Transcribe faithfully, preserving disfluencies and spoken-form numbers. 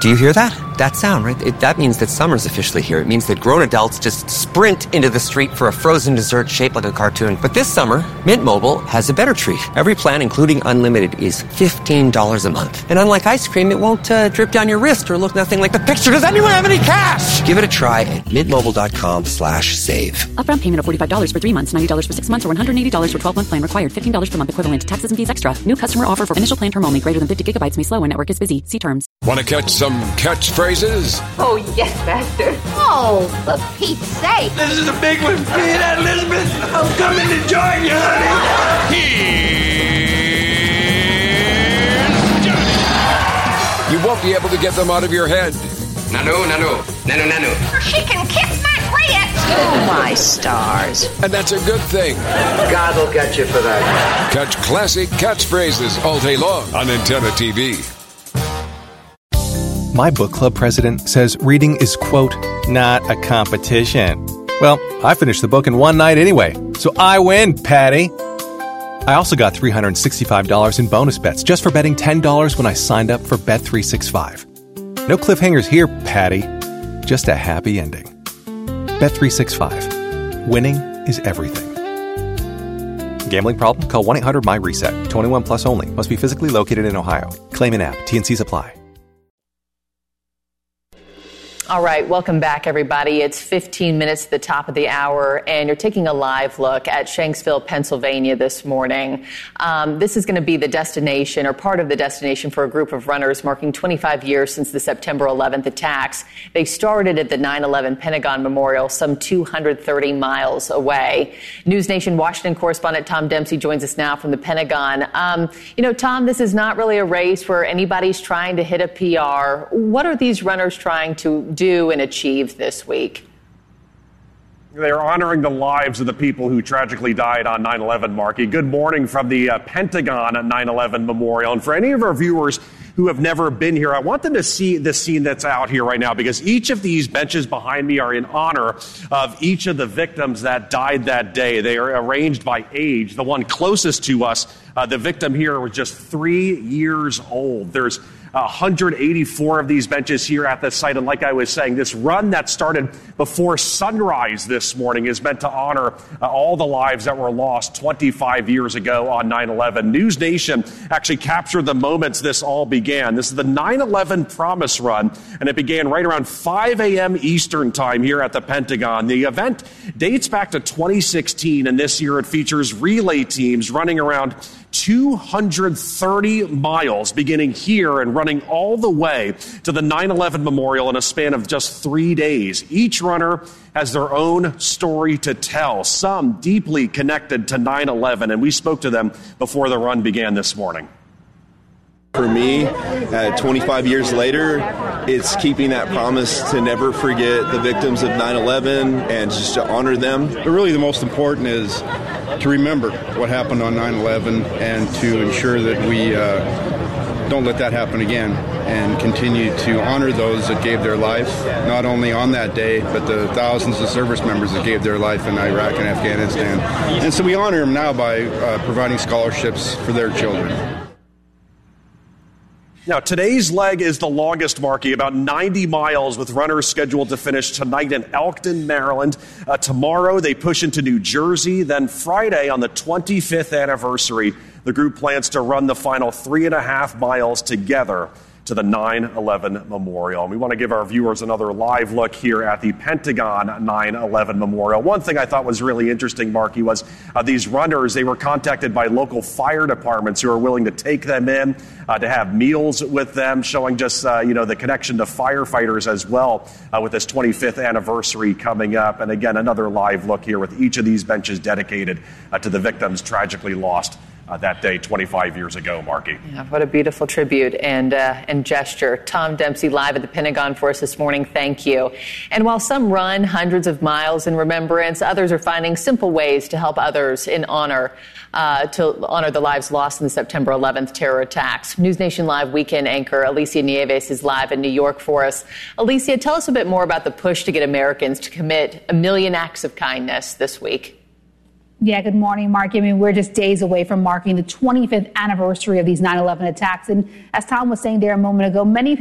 Do you hear that? That sound, right? It, that means that summer's officially here. It means that grown adults just sprint into the street for a frozen dessert shaped like a cartoon. But this summer, Mint Mobile has a better treat. Every plan, including unlimited, is fifteen dollars a month. And unlike ice cream, it won't uh, drip down your wrist or look nothing like the picture. Does anyone have any cash? Give it a try at mintmobile.com slash save. Upfront payment of forty-five dollars for three months, ninety dollars for six months, or one hundred eighty dollars for twelve-month plan required. fifteen dollars per month equivalent. Taxes and fees extra. New customer offer for initial plan term only. Greater than fifty gigabytes may slow when network is busy. See terms. Want to catch some catchphrases? Oh, yes, Master. Oh, for Pete's sake. This is a big one. See that, Elizabeth? I'm coming to join you, honey. Here's Johnny. You won't be able to get them out of your head. Nano, nano, nano, nano. She can kiss my grits. Oh, my stars. And that's a good thing. God will get you for that. Catch classic catchphrases all day long on Antenna T V. My book club president says reading is, quote, not a competition. Well, I finished the book in one night anyway, so I win, Patty. I also got three hundred sixty-five dollars in bonus bets just for betting ten dollars when I signed up for Bet three sixty-five. No cliffhangers here, Patty. Just a happy ending. Bet three sixty-five. Winning is everything. Gambling problem? Call one eight hundred M Y reset. twenty-one plus only. Must be physically located in Ohio. Claim an app. T N Cs apply. All right, welcome back, everybody. It's fifteen minutes to the top of the hour, and you're taking a live look at Shanksville, Pennsylvania this morning. Um, this is going to be the destination, or part of the destination, for a group of runners marking twenty-five years since the September eleventh attacks. They started at the nine eleven Pentagon Memorial, some two hundred thirty miles away. News Nation Washington correspondent Tom Dempsey joins us now from the Pentagon. Um, you know, Tom, this is not really a race where anybody's trying to hit a P R. What are these runners trying to do? do and achieve this week? They're honoring the lives of the people who tragically died on nine eleven, Marky. Good morning from the uh, Pentagon nine eleven Memorial. And for any of our viewers who have never been here, I want them to see the scene that's out here right now, because each of these benches behind me are in honor of each of the victims that died that day. They are arranged by age. The one closest to us, uh, the victim here, was just three years old. There's one hundred eighty-four of these benches here at the site. And like I was saying, this run that started before sunrise this morning is meant to honor uh, all the lives that were lost twenty-five years ago on nine eleven. News Nation actually captured the moments this all began. This is the nine eleven Promise Run, and it began right around five a.m. Eastern time here at the Pentagon. The event dates back to twenty sixteen, and this year it features relay teams running around two hundred thirty miles, beginning here and running all the way to the nine eleven Memorial in a span of just three days. Each runner has their own story to tell, some deeply connected to nine eleven, and we spoke to them before the run began this morning. For me, uh, twenty-five years later, it's keeping that promise to never forget the victims of nine eleven and just to honor them. But really the most important is to remember what happened on nine eleven and to ensure that we uh, don't let that happen again, and continue to honor those that gave their life, not only on that day, but the thousands of service members that gave their life in Iraq and Afghanistan. And so we honor them now by uh, providing scholarships for their children. Now, today's leg is the longest, Marky, about ninety miles, with runners scheduled to finish tonight in Elkton, Maryland. Uh, tomorrow, they push into New Jersey. Then Friday, on the twenty-fifth anniversary, the group plans to run the final three and a half miles together to the nine eleven Memorial. And we want to give our viewers another live look here at the Pentagon nine eleven Memorial. One thing I thought was really interesting, Marky, was uh, these runners, they were contacted by local fire departments who are willing to take them in, uh, to have meals with them, showing just, uh, you know, the connection to firefighters as well uh, with this twenty-fifth anniversary coming up. And again, another live look here with each of these benches dedicated uh, to the victims tragically lost Uh, that day twenty-five years ago, Marky. Yeah, what a beautiful tribute and uh, and gesture. Tom Dempsey live at the Pentagon for us this morning. Thank you. And while some run hundreds of miles in remembrance, others are finding simple ways to help others in honor, uh, to honor the lives lost in the September eleventh terror attacks. News Nation Live weekend anchor Alicia Nieves is live in New York for us. Alicia, tell us a bit more about the push to get Americans to commit a million acts of kindness this week. Yeah, good morning, Mark. I mean, we're just days away from marking the twenty-fifth anniversary of these nine eleven attacks. And as Tom was saying there a moment ago, many